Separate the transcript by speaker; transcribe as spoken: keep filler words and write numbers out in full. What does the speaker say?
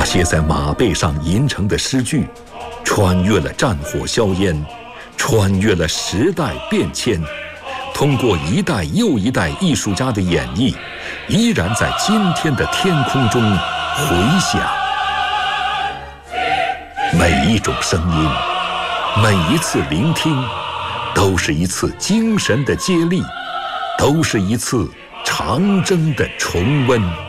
Speaker 1: 些在马背上吟成的诗句，穿越了战火硝烟，穿越了时代变迁，通过一代又一代艺术家的演绎，依然在今天的天空中回响。每一种声音，每一次聆听，都是一次精神的接力，都是一次长征的重温。